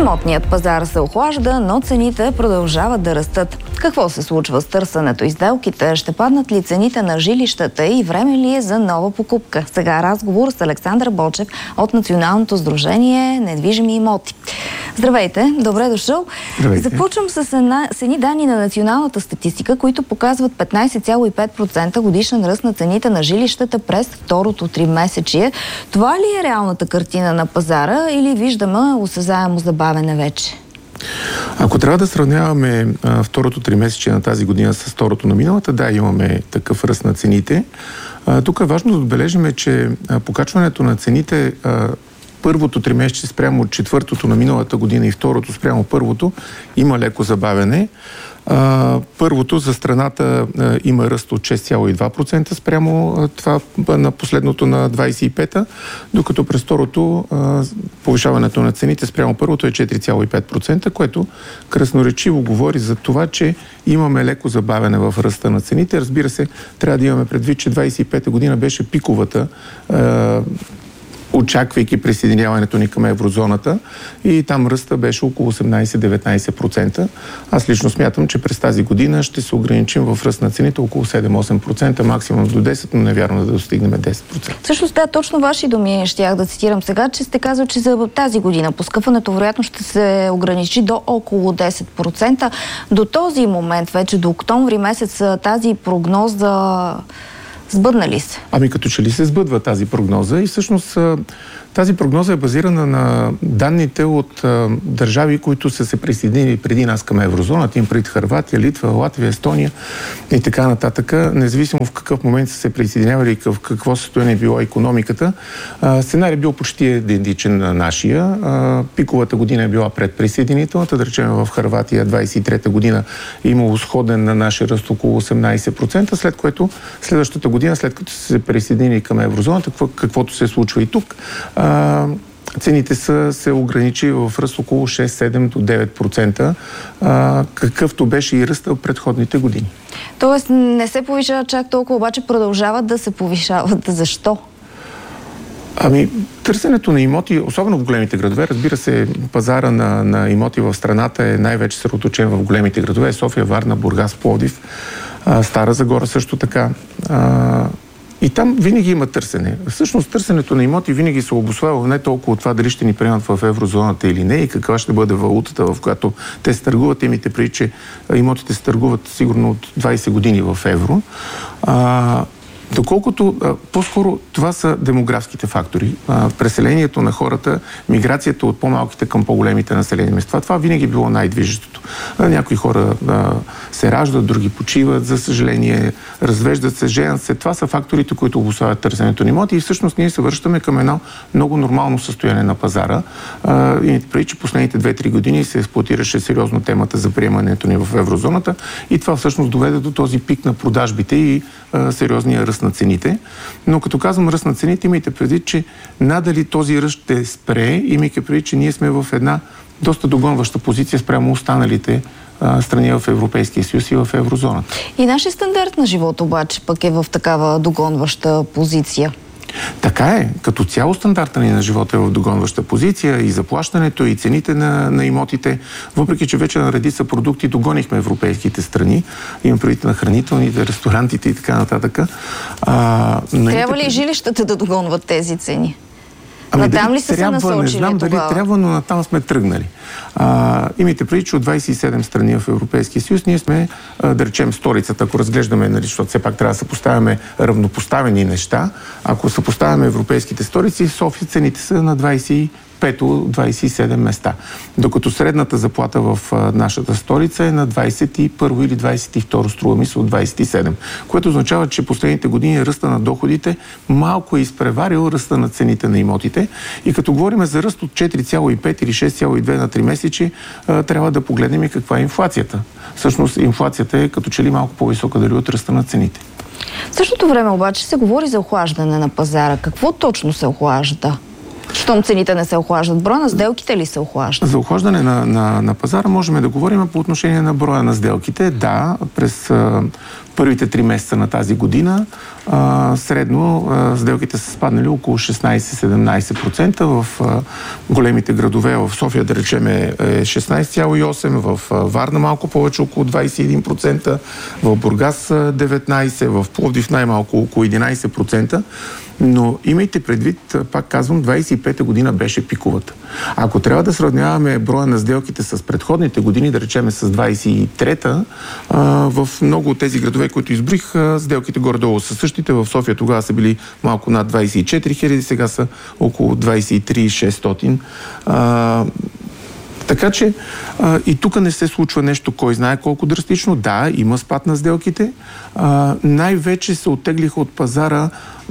Имотният пазар се охлажда, но цените продължават да растат. Какво се случва с търсенето и сделките? Ще паднат ли цените на жилищата и време ли е за нова покупка? Сега разговор с Александър Бочев от Националното сдружение недвижими имоти. Здравейте, добре дошъл. Здравейте. Започвам с едни данни на националната статистика, които показват 15,5% годишен ръст на цените на жилищата през второто тримесечие. Това ли е реалната картина на пазара или виждаме осезаемо забавене вече? Ако трябва да сравняваме второто тримесечие на тази година с второто на миналата, да, имаме такъв ръст на цените. Тук е важно да отбележим, че покачването на цените първото тримесечие спрямо четвъртото на миналата година и второто спрямо първото има леко забавяне. Първото за страната има ръст от 6,2% спрямо това на последното на 25-та, докато през второто повишаването на цените спрямо първото е 4,5%, което красноречиво говори за това, че имаме леко забавяне в ръста на цените. Разбира се, трябва да имаме предвид, че 25-та година беше пиковата, очаквайки присъединяването ни към еврозоната, и там ръста беше около 18-19%. Аз лично смятам, че през тази година ще се ограничим в ръст на цените около 7-8%, максимум до 10%, но не вярвам да достигнем 10%. Всъщност, да, точно ваши думи щях да цитирам сега, че сте казали, че за тази година поскъпването вероятно ще се ограничи до около 10%. До този момент, вече до октомври месец, тази прогноза сбъдна ли се? Ами като че ли се сбъдва тази прогноза, и всъщност тази прогноза е базирана на данните от държави, които са се присъединили преди нас към еврозоната, им пред Хърватия, Литва, Латвия, Естония и така нататък. Независимо в какъв момент са се присъединявали и в какво състояние била икономиката, сценарий бил почти идентичен на нашия. Пиковата година е била предприсъединителната, да речем в Хърватия 23-та година е имало сходен на нашия ръст около 18%, след което следващата година, след като са се присъединили към еврозоната, каквото се случва и тук, цените са се ограничили в ръст около 6-7 до 9%, какъвто беше и ръста от предходните години. Тоест не се повишава чак толкова, обаче продължават да се повишават. Защо? Ами, търсенето на имоти, особено в големите градове, разбира се, пазара на имоти в страната е най-вече съсредоточен в големите градове: София, Варна, Бургас, Пловдив, Стара Загора също така. И там винаги има търсене. Всъщност търсенето на имоти винаги се обуславя не толкова от това дали ще ни приемат в еврозоната или не и каква ще бъде валутата, в която те се търгуват. Имайте преди, че имотите се търгуват сигурно от 20 години в евро. Доколкото по-скоро това са демографските фактори. Преселението на хората, миграцията от по-малките към по-големите населени места. Това винаги било най-движещото. Някои хора се раждат, други почиват, за съжаление, развеждат се, женят се. Това са факторите, които обуславят търсенето на имоти, и всъщност ние се връщаме към едно много нормално състояние на пазара. Имайте преди, че последните 2-3 години се експлоатираше сериозно темата за приемането ни в еврозоната, и това всъщност доведе до този пик на продажбите и сериозния ръст на цените. Но като казвам ръст на цените, имайте предвид, че надали този ръст ще спре, имайки предвид, че ние сме в една доста догонваща позиция спрямо останалите страни в Европейския съюз и в еврозоната. И нашия стандарт на живот обаче пък е в такава догонваща позиция. Така е. Като цяло стандарта ни на живота е в догонваща позиция, и заплащането, и цените на имотите. Въпреки че вече на редица продукти догонихме европейските страни, имам предвид на хранителните, ресторантите и така нататък. Трябва ли жилищата да догонват тези цени? Натам ли са се насочили? Не знам дали трябва, но натам сме тръгнали. Имайте предвид, че от 27 страни в Европейския съюз ние сме, да речем, столицата, ако разглеждаме, защото все пак трябва да съпоставяме равнопоставени неща. Ако съпоставяме европейските столици, в София цените са на 25-27 места. Докато средната заплата в нашата столица е на 21 или 22, струва ми се от 27. Което означава, че последните години ръста на доходите малко е изпреварил ръста на цените на имотите. И като говорим за ръст от 4,5 или 6,2 на 3 месечи, трябва да погледнем и каква е инфлацията. Всъщност инфлацията е като че ли малко по-висока дали от ръста на цените. В същото време обаче се говори за охлаждане на пазара. Какво точно се охлажда? Щом цените не се охлаждат, броя на сделките ли се охлаждат? За охлаждане на пазара можем да говорим по отношение на броя на сделките. Да, през първите 3 месеца на тази година средно сделките са спаднали около 16-17%. В големите градове, в София да речем е 16,8%, в Варна малко повече около 21%, в Бургас 19%, в Пловдив най-малко около 11%. Но имайте предвид, пак казвам, 25-та година беше пиковата. Ако трябва да сравняваме броя на сделките с предходните години, да речеме с 23-та, в много от тези градове, които изброих, сделките горе-долу са същите. В София тогава са били малко над 24 хиляди, сега са около 23 600. Така че и тук не се случва нещо, кой знае колко драстично. Да, има спад на сделките. Най-вече се оттеглиха от пазара,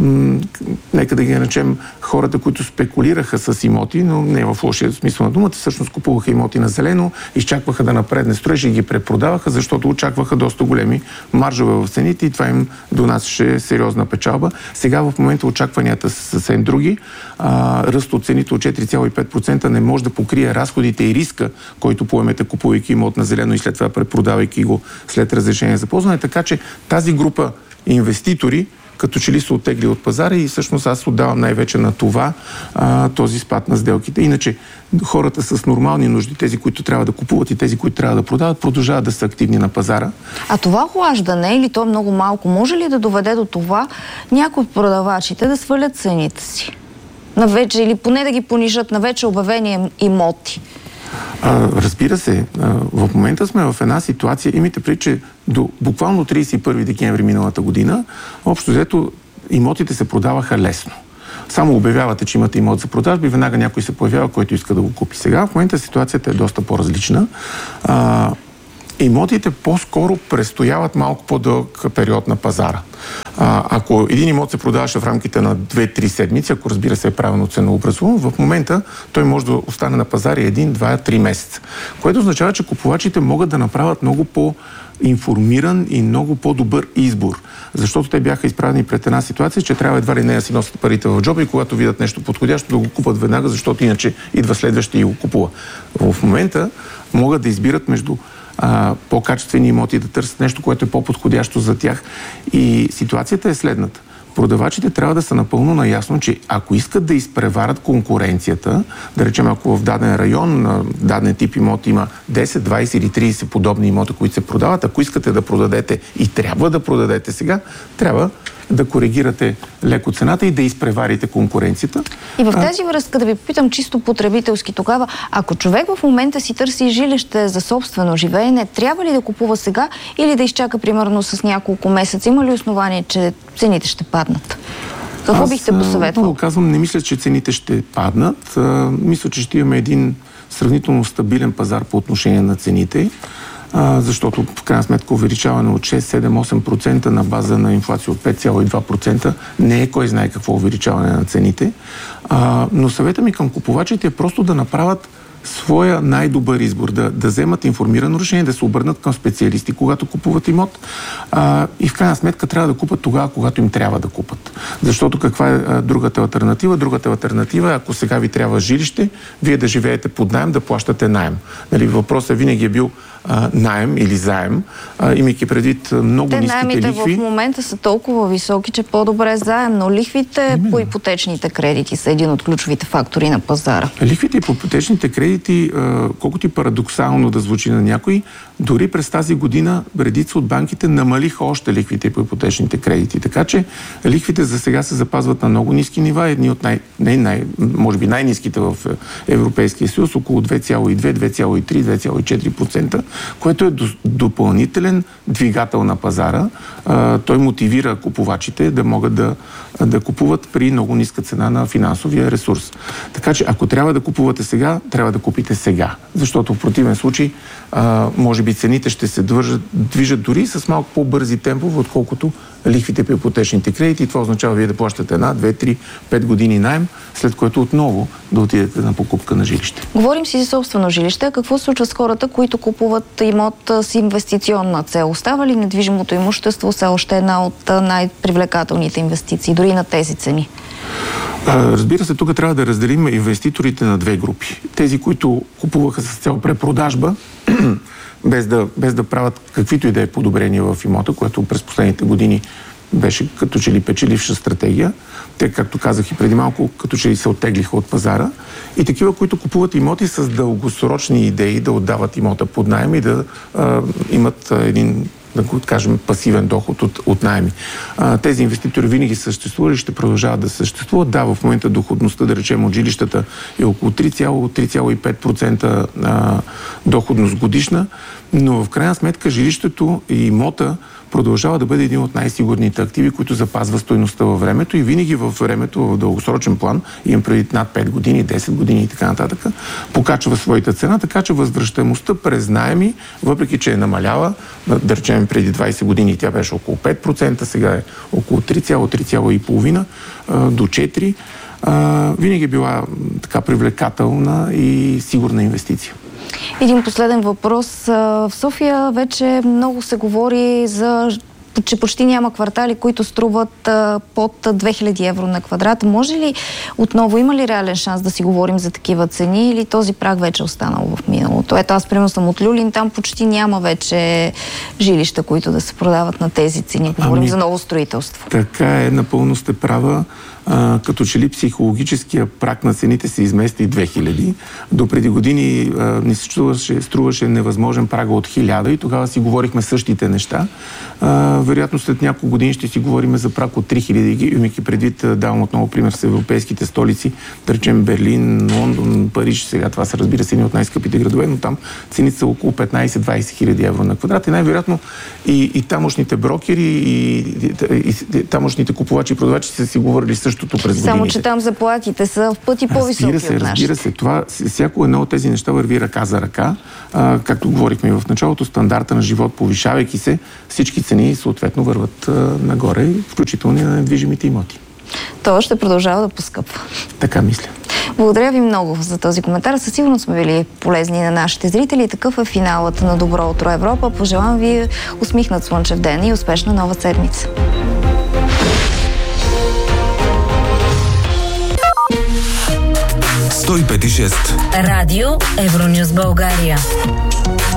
нека да ги наречем, хората, които спекулираха с имоти, но не в лошия смисъл на думата, всъщност купуваха имоти на зелено, изчакваха да напредне строеж и ги препродаваха, защото очакваха доста големи маржове в цените и това им донасяше сериозна печалба. Сега в момента очакванията са съвсем други. Ръст от цените от 4,5% не може да покрие разходите и риска, който поемете купувайки имот на зелено и след това препродавайки го след разрешение за ползване. Така че тази група инвеститори като че ли се оттегли от пазара и всъщност аз отдавам най-вече на това този спад на сделките. Иначе хората с нормални нужди, тези, които трябва да купуват и тези, които трябва да продават, продължават да са активни на пазара. А това охлаждане, или то много малко, може ли да доведе до това някои от продавачите да свалят цените си? На вече, или поне да ги понижат на вече обявени имоти? Разбира се, в момента сме в една ситуация, имайте предвид, че до буквално 31 декември миналата година, общо взето имотите се продаваха лесно. Само обявявате, че имате имот за продажба и веднага някой се появява, който иска да го купи. Сега в момента ситуацията е доста по-различна. Имотите по-скоро престояват малко по-дълъг период на пазара. Ако един имот се продаваше в рамките на 2-3 седмици, ако разбира се е правилно ценообразуван, в момента той може да остане на пазари 1, 2, 3 месеца. Което означава, че купувачите могат да направят много по-информиран и много по-добър избор. Защото те бяха изправени пред една ситуация, че трябва едва ли не да си носят парите в джоба и когато видят нещо подходящо да го купат веднага, защото иначе идва следващия и го купува. В момента могат да избират между по-качествени имоти, да търсят нещо, което е по-подходящо за тях. И ситуацията е следната. Продавачите трябва да са напълно наясно, че ако искат да изпреварат конкуренцията, да речем, ако в даден район, на даден тип имот има 10, 20 или 30 подобни имота, които се продават, ако искате да продадете и трябва да продадете сега, трябва да коригирате леко цената и да изпреварите конкуренцията. И в тази връзка да ви попитам чисто потребителски тогава, ако човек в момента си търси жилище за собствено живеене, трябва ли да купува сега или да изчака примерно с няколко месеца? Има ли основание, че цените ще паднат? Какво бихте посъветвал? Много казвам, не мисля, че цените ще паднат. Мисля, че ще имаме един сравнително стабилен пазар по отношение на цените. Защото в крайна сметка увеличаване от 6, 7, 8% на база на инфлация от 5,2% не е кой знае какво увеличаване на цените. Но съвета ми към купувачите е просто да направят своя най-добър избор, да вземат информирано решение, да се обърнат към специалисти, когато купуват имот. И в крайна сметка трябва да купат тогава, когато им трябва да купат. Защото каква е другата алтернатива? Другата алтернатива е, ако сега ви трябва жилище, вие да живеете под наем, да плащате наем. Нали, въпросът винаги е бил наем или заем, имайки предвид много ниските лихви. Наемите в момента са толкова високи, че по-добре заем, но лихвите по ипотечните кредити са един от ключовите фактори на пазара. Лихвите и по ипотечните кредити, колкото и парадоксално да звучи на някой, дори през тази година редица от банките намалиха още лихвите по ипотечните кредити. Така че лихвите за сега се запазват на много ниски нива, едни от може би най-ниските в Европейския съюз, около 2,2, 2,3, 2,4%, което е допълнителен двигател на пазара. Той мотивира купувачите да могат да купуват при много ниска цена на финансовия ресурс. Така че ако трябва да купувате сега, трябва да купите сега. Защото в противен случай може би цените ще се движат дори с малко по-бързи темпове, отколкото лихвите по ипотечните кредити. И това означава вие да плащате 1, 2, 3, 5 години наем, след което отново да отидете на покупка на жилище. Говорим си за собствено жилище. Какво се случва с хората, които купуват имот с инвестиционна цел? Остава ли недвижимото имущество все още една от най-привлекателните инвестиции, дори на тези цени? Разбира се, тук трябва да разделим инвеститорите на две групи. Тези, които купуваха с цел препродажба, без да правят каквито и да е подобрения в имота, което през последните години беше като че ли печеливша стратегия. Те, както казах и преди малко, като че ли се оттеглиха от пазара. И такива, които купуват имоти с дългосрочни идеи да отдават имота под наем и да имат един, да го кажем, пасивен доход от наеми. Тези инвеститори винаги съществували, ще продължават да съществуват. Да, в момента доходността, да речем, от жилищата е около 3,5% доходност годишна, но в крайна сметка жилището и имота продължава да бъде един от най-сигурните активи, които запазва стойността във времето и винаги във времето, в дългосрочен план, имам преди над 5 години, 10 години и така нататък, покачва своята цена, така че възвръщаемостта през наеми, въпреки че е намаляла, да речем преди 20 години тя беше около 5%, сега е около 3,5% до 4%, винаги е била така привлекателна и сигурна инвестиция. Един последен въпрос. В София вече много се говори че почти няма квартали, които струват под 2000 евро на квадрат. Може ли отново, има ли реален шанс да си говорим за такива цени или този праг вече е останал в миналото? Ето, аз примерно съм от Люлин, там почти няма вече жилища, които да се продават на тези цени. Говорим за ново строителство. Така е, напълно сте права. Като че ли психологическия праг на цените се измести 2000. До преди години ни се струваше невъзможен прага от 1000 и тогава си говорихме същите неща. Вероятно след няколко години ще си говорим за праг от 3000, имайки предвид, давам отново пример с европейските столици, да речем Берлин, Лондон, Париж, сега това са, разбира се, едни от най-скъпите градове, но там цените са около 15-20 хиляди евро на квадрат и най-вероятно и тамошните брокери и тамошните купувачи и продавачи са си говорили същото през годините. Само, че там заплатите са в пъти по-високи от нашите. Разбира се. Това, всяко едно от тези неща върви ръка за ръка. Както говорихме и в началото, стандарта на живот, повишавайки се, всички цени съответно върват нагоре, включително и на недвижимите имоти. То ще продължава да поскъпва. Така мисля. Благодаря ви много за този коментар. Със сигурност сме били полезни на нашите зрители. Такъв е финалът на Добро утро Европа. Пожелавам ви усмихнат слънчев ден и успешна нова седмица. Радио Евронюс България.